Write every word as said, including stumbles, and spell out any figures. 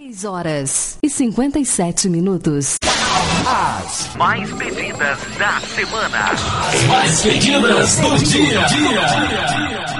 seis horas e cinquenta e sete minutos. As mais pedidas da semana. As mais pedidas do dia. dia.